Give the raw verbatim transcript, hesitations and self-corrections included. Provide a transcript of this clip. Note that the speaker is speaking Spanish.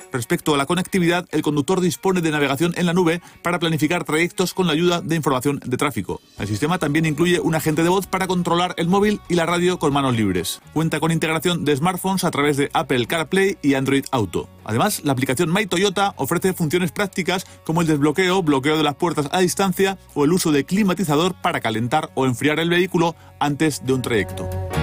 Respecto a la conectividad, el conductor dispone de navegación en la nube para planificar trayectos con la ayuda de información de tráfico. El sistema también incluye un agente de voz para controlar el móvil y la radio con manos libres. Cuenta con integración de smartphones a través de Apple CarPlay y Android Auto. Además, la aplicación My Toyota ofrece funciones prácticas como el desbloqueo, bloqueo de las puertas a distancia o el uso de climatizador para calentar o enfriar el vehículo antes de un trayecto.